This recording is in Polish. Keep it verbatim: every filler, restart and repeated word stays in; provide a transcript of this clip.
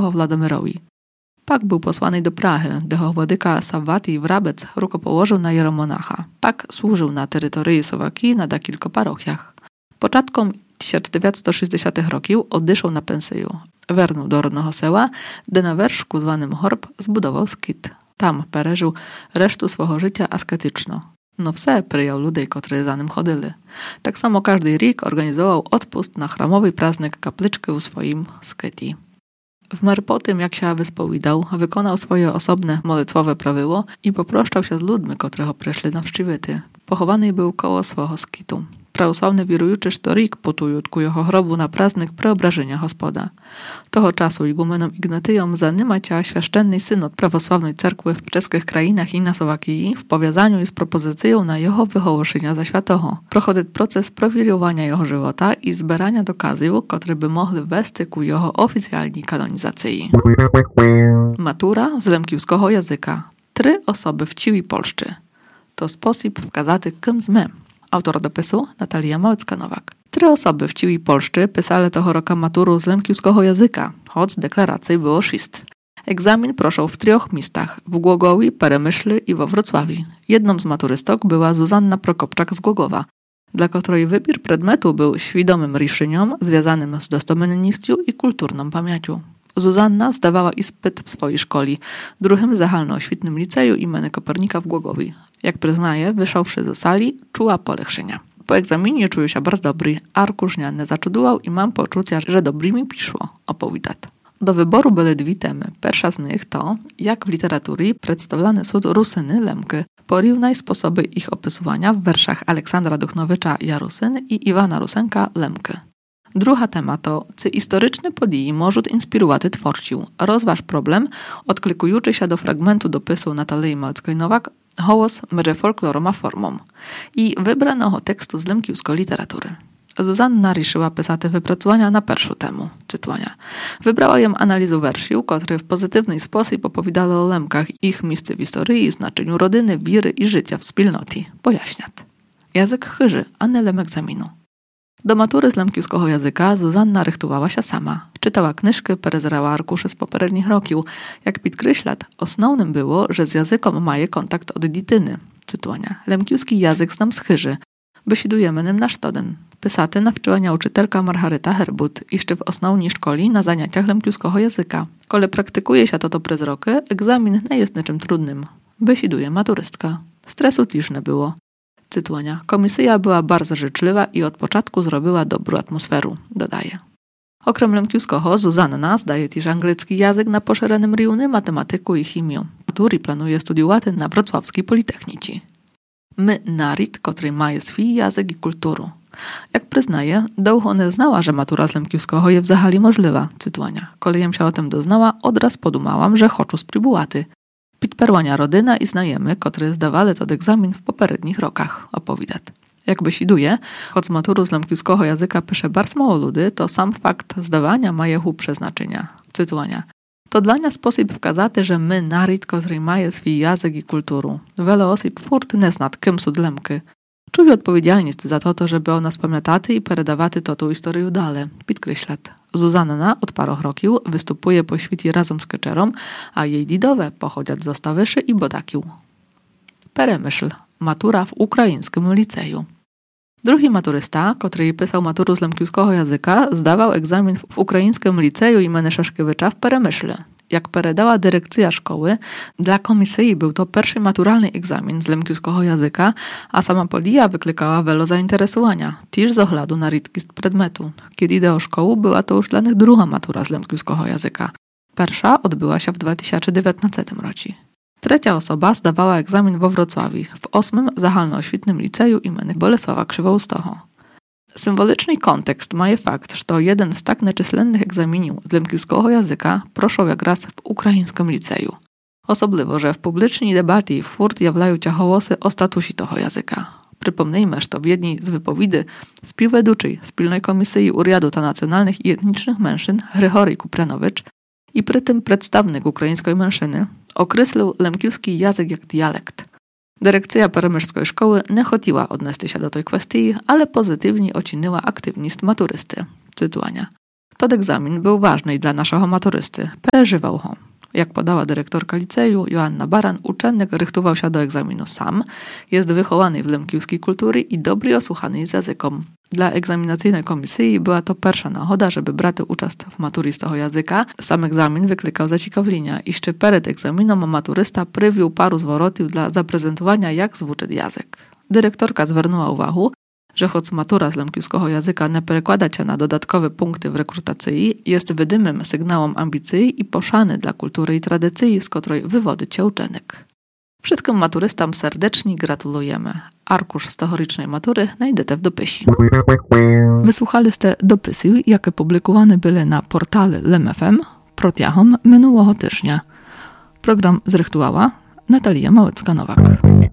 Lemkioho Wladomyrowi. Pak był posłany do Prahy, gdy władyka Sawwati Wrabec rukopołożył na jeromonacha. Pak służył na terytorii Słowakii na kilku parochiach. Początkom tysiąc dziewięćset sześćdziesiątych roków odeszł na pensję. Wernął do rodnego seła, gdy na wierzchu zwanym Horb zbudował skit. Tam pereżył resztu swojego życia asketyczno. No wse przyjął ludzi, którzy za nim chodzili. Tak samo każdy rok organizował odpust na chramowy praznik kapliczkę u swoim sketi. W miarę po tym, jak się wyspowiadał, wykonał swoje osobne modlitwowe prawiło i poproszczał się z ludźmi, których przyszli na wszczywyty. Pochowany był koło swojego skitu. Prawosławny wirujuczy sztorik putują ku jeho hrobu na praznik Preobrażenia Gospoda. Toho czasu igumenom Ignatyjom zanymacia świeszczenny synod prawosławnej cerkwy w czeskich krainach i na Słowakii w powiązaniu z propozycją na jeho wyhołoszenia za światoho. Prochodzi proces prowirowania jeho żywota i zbierania dokazów, które by mogli wести ku jeho oficjalnej kanonizacji. Matura z lemkiewskiego języka. Trzy osoby w ciwi Polszczy. To sposób wskazać, kim sme. Autor dopisu Natalia Małecka-Nowak. Trzy osoby w ciwi Polszczy pisali toho roka maturu z lemkiewskiego języka, choć deklaracji było sześć. Egzamin proszą w trzech miastach, w Głogowie, Peremyśli i we Wrocławiu. Jedną z maturystok była Zuzanna Prokopczak z Głogowa, dla której wybór przedmiotu był świadomym riszeniem związanym z dostomennością i kulturną pamięcią. Zuzanna zdawała ispyt w swojej szkoli, druhym zachalno-oświtnym liceju imienia Kopernika w Głogowie. Jak przyznaje, wyszławszy do sali, czuła polepszenia. Po egzaminie czuję się bardzo dobry, arkusz nie zaczudował i mam poczucie, że dobrze mi piszło, opowiada. Do wyboru były dwie temy. Pierwsza z nich to, jak w literaturze przedstawiane są Rusyny Lemki. Porównaj sposoby ich opisywania w werszach Aleksandra Duchnowicza Jarusyn i Iwana Rusenka Lemki. Druga tema to, czy historyczne podії можуть inspirować twórców. Rozważ problem, odklikujący się do fragmentu dopisu Natalii Małeckiej-Nowak Hołos mry folkloroma formą i wybranego tekstu z lemkiewskiej literatury. Zuzanna riszyła pisać wypracowania na pierwszą temu, czytania. Wybrała ją analizę wersji, które w pozytywny sposób opowiadały o Lemkach, ich miejsce w historii, znaczeniu rodziny, wiry i życia w wspólnocie. Pojaśniat. Język chyży, a nie lem egzaminu. Do matury z lemkiewskiego języka Zuzanna rychtowała się sama. Czytała knyżki, perezerała arkusze z poprzednich roków. Jak podkreślat, osnownym było, że z językiem maje kontakt od dityny. Cytuania. Lemkiewski język znam schyży. Besidujemy nim na sztoden. Pysaty nawczyła nauczytelka Margaryta Herbut, jeszcze w osnownej szkoli na zajęciach lemkiewskiego języka. Kole praktykuje się to to przez roki, egzamin nie jest niczym trudnym. Besiduje maturystka. Stresu też nie było. Cytuania. Komisja była bardzo życzliwa i od początku zrobiła dobrą atmosferę, dodaje. Okrem lemkiewskiego Zuzanna zdaje też angielski język na poszerzonym rejonie, matematyku i chemię. Matury planuje studiować na wrocławskiej Politechnice. My naród, który ma swój język i kulturę. Jak przyznaje, długo nie znała, że matura z lemkiewskiego jest w zachali możliwa. Cytuania. Kolejem się o tym doznała, odraz podumałam, że chcę spróbować. Pitperłania rodyna i znajemy, które zdawali ten egzamin w poprzednich rokach, opowiada. Jak besiduje, choć z maturu z lemkiewskiego języka pisze bardzo mało ludzi, to sam fakt zdawania ma jego przeznaczenia. Cytuania. To dla nas sposób wskazać, że my naród, który ma swój język i kulturę. Wiele osób furt nie zna, kim są Lemki. Czuję odpowiedzialność za to, żeby o nas pamiętać i peredawać to tą historię dalej. Podkreślat. Zuzanna od paru roków występuje po świecie razem z Keczerom, a jej didowe pochodzą z Ostawyszy i Bodakił. Peremyśl. Matura w ukraińskim liceju. Drugi maturysta, który pisał maturu z lemkiewskiego języka, zdawał egzamin w ukraińskim liceju imienia Szaszkiewicza w Peremyśle. Jak peredała dyrekcja szkoły, dla komisji był to pierwszy maturalny egzamin z lemkiewskiego języka, a sama podija wyklikała wiele zainteresowania, też z oglądu na rytkość przedmiotu. Kiedy do szkoły, była to już dla nich druga matura z lemkiewskiego języka. Pierwsza odbyła się w dwa tysiące dziewiętnastym roku. Trzecia osoba zdawała egzamin we Wrocławiu, w ósmym Zachalno-Oświtnym Liceju imienia Bolesława Krzywoustego. Symboliczny kontekst ma fakt, że jeden z tak nieczyslennych egzaminów z lemkiewskiego języka proszą jak raz w ukraińskim liceju. Osobliwo, że w publicznej debacie furt jawlają się głosy o statusie tego języka. Przypomnijmy, że w jednej z wypowiedzi spieweduczej Spilnej Komisji Uriadu ta Nacjonalnych i Etnicznych Mężczyzn Hryhoryj Kupranowicz i przy tym przedstawnik ukraińskiej mężczyzny określił lemkiewski język jak dialekt. Dyrekcja peremyślskiej szkoły nie chciała odnieść się do tej kwestii, ale pozytywnie oceniła aktywność maturysty. Cytuania. Ten egzamin był ważny i dla naszego maturysty. Przeżywał ho. Jak podała dyrektorka liceju Joanna Baran, uczennik rychtował się do egzaminu sam, jest wychowany w lemkiewskiej kultury i dobry osłuchany z językom. Dla egzaminacyjnej komisji była to pierwsza nachoda, żeby brać uczest w maturii z tego języka. Sam egzamin wyklikał zaciekawienia. Jeszcze przed egzaminem maturysta przywiózł paru zwrotów dla zaprezentowania, jak zwuczy język. Dyrektorka zwernęła uwagę, że choć matura z lemkiewskiego języka nie przekłada się na dodatkowe punkty w rekrutacji, jest wydymym sygnałem ambicji i poszany dla kultury i tradycji, z której wywodzi się uczennik. Wszystkim maturystom serdecznie gratulujemy. Arkusz z tegorocznej matury znajdziecie w dopisie. Wysłuchaliście dopisy, jakie publikowane były na portale Lem F M protiachom minionego tygodnia. Program zrychtowała Natalia Małecka-Nowak.